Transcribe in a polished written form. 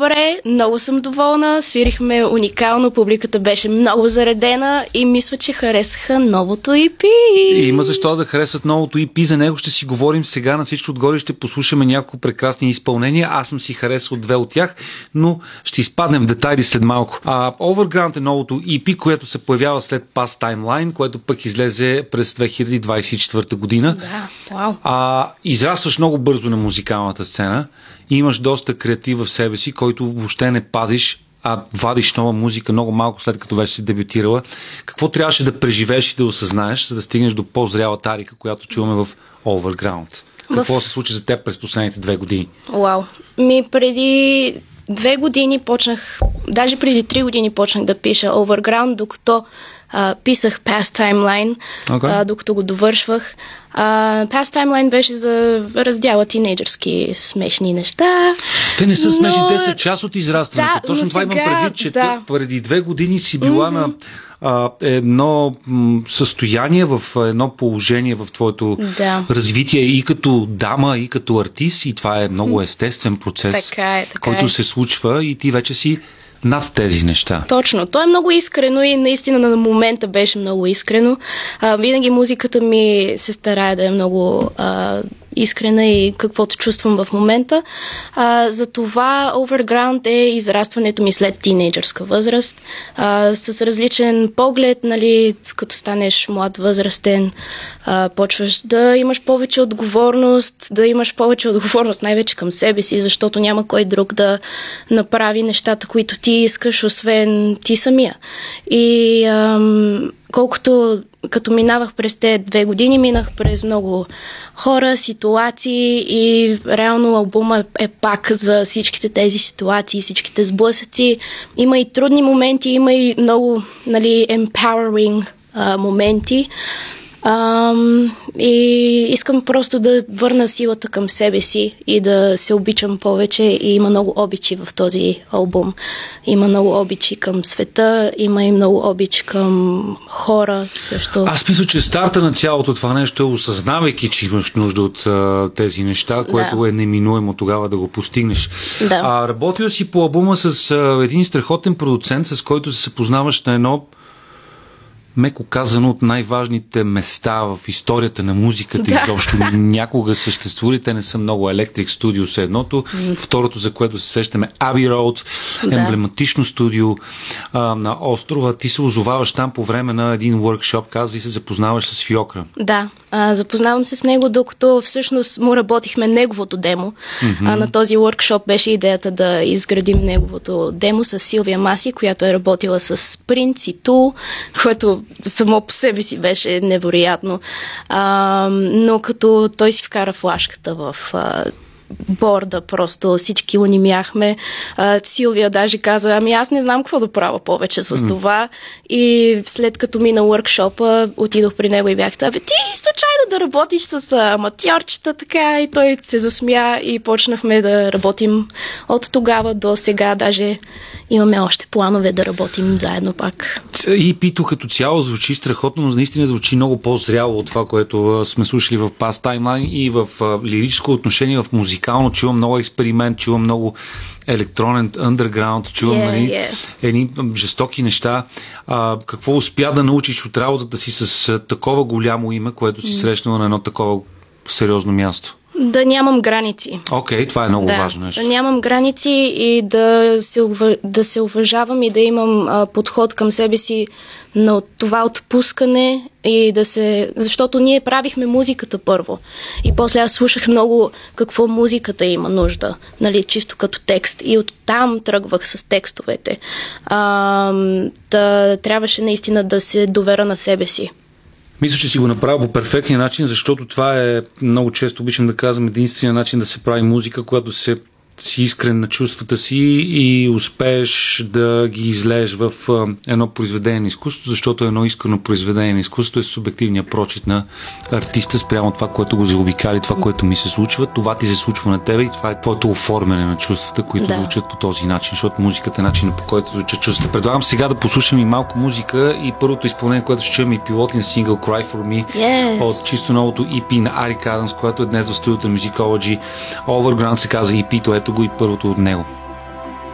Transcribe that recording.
добре, много съм доволна, свирихме уникално, публиката беше много заредена и мисля, че харесаха новото EP. И има защо да харесват новото EP, за него ще си говорим сега, на всичко отгоре ще послушаме няколко прекрасни изпълнения, аз съм си харесал две от тях, но ще изпаднем в детайли след малко. Overground е новото EP, което се появява след Past Timeline, което пък излезе през 2024 година. Да, вау. Израстваш много бързо на музикалната сцена и имаш доста креатив в себе си, който въобще не пазиш, а вадиш нова музика много малко след като вече си дебютирала. Какво трябваше да преживееш и да осъзнаеш, за да стигнеш до по-зряла Тарика, която чуваме в Overground? Какво се случи за теб през последните 2 години? Вау. Преди 2 години почнах, даже преди 3 години почнах да пиша Overground, докато писах Past Timeline, докато го довършвах. Past Timeline беше за раздяла тинейджърски смешни неща. Те не са смешни, те са част от израстването. Да, точно това имам предвид, че преди 2 години си била на едно състояние, в едно положение в твоето развитие и като дама, и като артист, и това е много естествен процес, който се случва и ти вече си над тези неща. Точно. То е много искрено и наистина на момента беше много искрено. Винаги музиката ми се старае да е много искрена и каквото чувствам в момента. Затова Overground е израстването ми след тинейджърска възраст. С различен поглед, нали, като станеш млад възрастен, почваш да имаш повече отговорност, най-вече към себе си, защото няма кой друг да направи нещата, които ти искаш, освен ти самия. И колкото като минавах през тези 2 години, минах през много хора, ситуации и реално албума е пак за всичките тези ситуации, всичките сблъсъци. Има и трудни моменти, има и много, нали, empowering моменти. И искам просто да върна силата към себе си и да се обичам повече, и има много обичи в този албум. Има много обичи към света, има и много обич към хора също. Аз мисля, че старта на цялото това нещо е осъзнавайки, че имаш нужда от тези неща, което е неминуемо тогава да го постигнеш. Да. Работил си по албума с един страхотен продуцент, с който се съпознаваш на едно, меко казано, от най-важните места в историята на музиката изобщо някога съществували. Те не са много. Electric Studios е едното. Второто, за което се сещаме, Abbey Road, емблематично студио на острова. Ти се озоваваш там по време на един workshop, каза, и се запознаваш с Фиокра. Да, запознавам се с него, докато всъщност му работихме неговото демо. На този workshop беше идеята да изградим неговото демо с Силвия Маси, която е работила с Prince и Tool, което само по себе си беше невероятно. Но като той си вкара флашката в борда, просто всички унимяхме. Силвия даже каза, аз не знам какво да правя повече с това. И след като мина workshop-а, отидох при него и бях, ти случайно да работиш с аматьорчета, така, и той се засмя и почнахме да работим от тогава до сега. Даже имаме още планове да работим заедно пак. И Пито като цяло звучи страхотно, но наистина звучи много по-зряло от това, което сме слушали в Past Timeline, и в лирическо отношение, в музикално чувам много експеримент, чувам много електронен underground, чувам едни жестоки неща. Какво успя да научиш от работата си с такова голямо име, което си срещнала на едно такова сериозно място? Да нямам граници. Това е много важно. Да нямам граници и да се уважавам и да имам подход към себе си на това отпускане, и защото ние правихме музиката първо. И после аз слушах много какво музиката има нужда, нали, чисто като текст. И оттам тръгвах с текстовете. Трябваше наистина да се доверя на себе си. Мисля, че си го направил по перфектния начин, защото това е, много често обичам да казвам, единствения начин да се прави музика, когато си искрен на чувствата си и успееш да ги излееш в едно произведение на изкуството, защото едно искрено произведение на изкуството е субективният прочит на артиста спрямо това, което го заобикали, това, което ми се случва. Това ти се случва на тебе и това е твоето оформяне на чувствата, които звучат по този начин, защото музиката е начинът, по който звучат чувствата. Предлагам сега да послушам и малко музика, и първото изпълнение, което ще чуем, и пилотния сингъл Cry for Me от чисто новото EP на Арик Адамс, което е днес в студиото на Musicology. Overground се казва EP-то, ето го и първото от него.